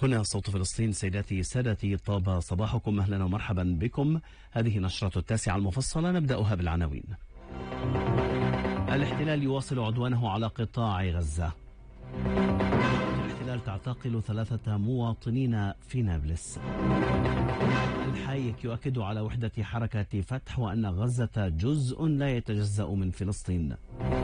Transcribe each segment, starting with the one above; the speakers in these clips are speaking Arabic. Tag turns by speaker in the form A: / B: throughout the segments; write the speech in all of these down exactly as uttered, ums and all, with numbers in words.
A: هنا صوت فلسطين. سيداتي سادتي، طاب صباحكم، أهلا ومرحبا بكم. هذه نشرة التاسعة المفصلة، نبدأها بالعناوين. الاحتلال يواصل عدوانه على قطاع غزة. الاحتلال تعتقل ثلاثة مواطنين في نابلس. الحايك يؤكد على وحدة حركة فتح وأن غزة جزء لا يتجزأ من فلسطين.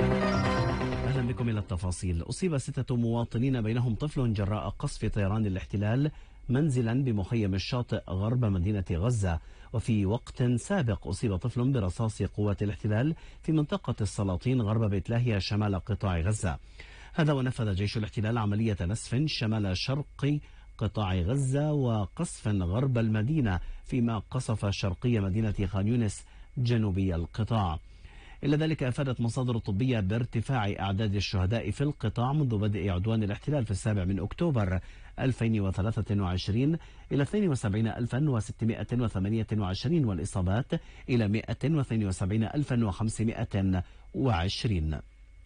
A: أهلا بكم إلى التفاصيل. أصيب ستة مواطنين بينهم طفل جراء قصف طيران الاحتلال منزلا بمخيم الشاطئ غرب مدينة غزة، وفي وقت سابق أصيب طفل برصاص قوات الاحتلال في منطقة السلاطين غرب بيت لاهيا شمال قطاع غزة. هذا ونفذ جيش الاحتلال عملية نسف شمال شرق قطاع غزة وقصف غرب المدينة، فيما قصف شرقي مدينة خان يونس جنوبي القطاع. إلى ذلك أفادت مصادر طبية بارتفاع أعداد الشهداء في القطاع منذ بدء عدوان الاحتلال في السابع من أكتوبر ألفين وثلاثة وعشرين إلى اثنين وسبعين ألفا وستمائة وثمانية وعشرين، والإصابات إلى مائة واثنين وسبعين ألفا وخمسمائة وعشرين.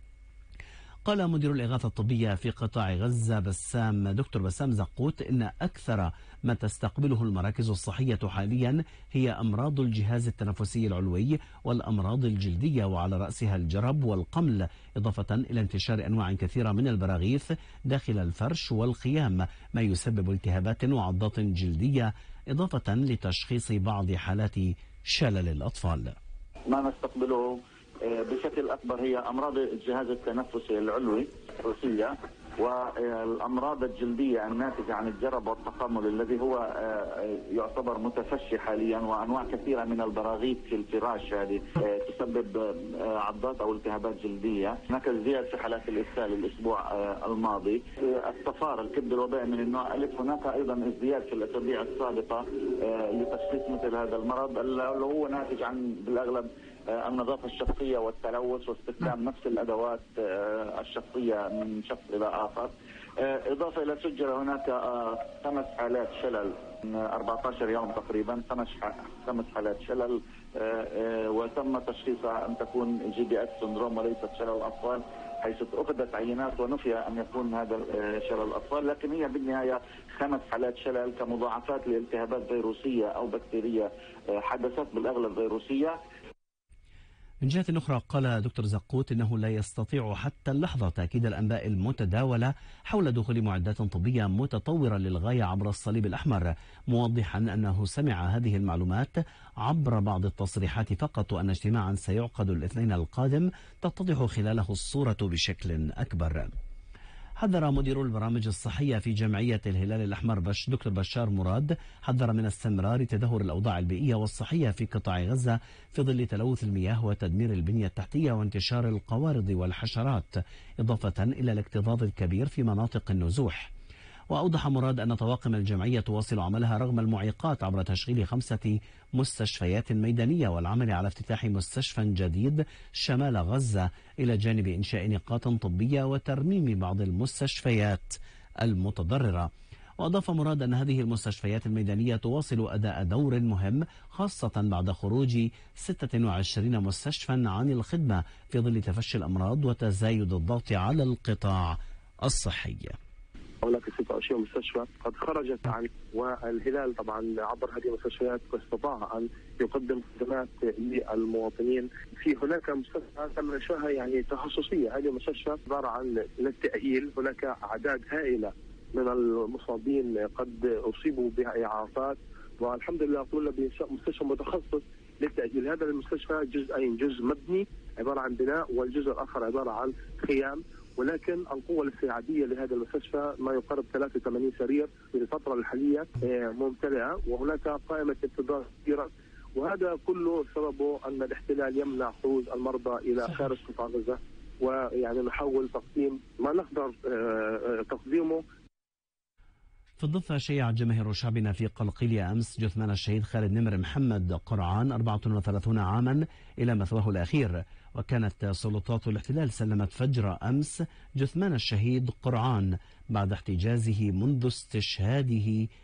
A: قال مدير الإغاثة الطبية في قطاع غزة بسام دكتور بسام زقوت إن أكثر ما تستقبله المراكز الصحية حاليا هي أمراض الجهاز التنفسي العلوي والأمراض الجلدية، وعلى رأسها الجرب والقمل، إضافة إلى انتشار أنواع كثيرة من البراغيث داخل الفرش والخيام، ما يسبب التهابات وعضات جلدية، إضافة لتشخيص بعض حالات شلل الأطفال.
B: ما نستقبله بشكل أكبر هي أمراض الجهاز التنفسي العلوي الروسية، والأمراض الجلدية الناتجة عن الجرب والتقمل الذي هو يعتبر متفشي حاليا، وأنواع كثيرة من البراغيث في الفراش هذه تسبب عضات أو التهابات جلدية. هناك ازدياد في حالات الإسهال الأسبوع الماضي. الصفار الكبد الوبائي من النوع ألف، هناك أيضا ازدياد في الأسابيع السابقة لتشخيص مثل هذا المرض اللي هو ناتج عن بالأغلب النظافة الشخصية والتلوث واستخدام نفس الأدوات الشخصية من شخص إلى آخر. إضافة إلى سجل هناك خمس حالات شلل أربعة عشر يوم تقريبا، خمس خمس حالات شلل، وتم تشخيصها أن تكون جي بي اس سندروم وليست شلل الأطفال، حيث أخذت عينات ونفي أن يكون هذا شلل الأطفال، لكن هي بالنهاية خمس حالات شلل كمضاعفات لالتهابات فيروسية أو بكتيرية حدثت بالأغلب فيروسية.
A: من جهة أخرى قال دكتور زقوت إنه لا يستطيع حتى اللحظة تأكيد الأنباء المتداولة حول دخول معدات طبية متطورة للغاية عبر الصليب الأحمر، موضحا أنه سمع هذه المعلومات عبر بعض التصريحات فقط، وأن اجتماعا سيعقد الاثنين القادم تتضح خلاله الصورة بشكل أكبر. حذر مدير البرامج الصحية في جمعية الهلال الأحمر بش دكتور بشار مراد حذر من استمرار تدهور الأوضاع البيئية والصحية في قطاع غزة في ظل تلوث المياه وتدمير البنية التحتية وانتشار القوارض والحشرات، إضافة إلى الاكتظاظ الكبير في مناطق النزوح. وأوضح مراد أن طواقم الجمعية تواصل عملها رغم المعيقات عبر تشغيل خمسة مستشفيات ميدانية والعمل على افتتاح مستشفى جديد شمال غزة، إلى جانب إنشاء نقاط طبية وترميم بعض المستشفيات المتضررة. وأضاف مراد أن هذه المستشفيات الميدانية تواصل أداء دور مهم، خاصة بعد خروج ستة وعشرين مستشفى عن الخدمة في ظل تفشي الأمراض وتزايد الضغط على القطاع الصحي.
C: هناك ستة وعشرين مستشفى قد خرجت عن، والهلال طبعا عبر هذه المستشفيات استطاع ان يقدم خدمات للمواطنين. في هناك مستشفى تم انشائها يعني تخصصيه، هذه المستشفى عباره عن للتاهيل، هناك اعداد هائله من المصابين قد اصيبوا باعاقات، والحمد لله قمنا بانشاء مستشفى متخصص للتاهيل. هذا المستشفى جزئين، جزء مبني عباره عن بناء، والجزء الاخر عباره عن خيام، ولكن القوة الاستيعابية لهذا المستشفى ما يقارب ثلاثة وثمانين سرير في الفترة الحالية ممتلئة، وهناك قائمة انتظار كبيرة، وهذا كله سببه أن الاحتلال يمنع خروج المرضى إلى خارج قطاع غزة، ويعني نحاول تقديم ما نقدر تقديمه.
A: في الضفة شيعت جماهير شعبنا في قلقيلية أمس جثمان الشهيد خالد نمر محمد قرعان أربعة وثلاثين عاما إلى مثواه الأخير. وكانت سلطات الاحتلال سلمت فجر أمس جثمان الشهيد قرعان بعد احتجازه منذ استشهاده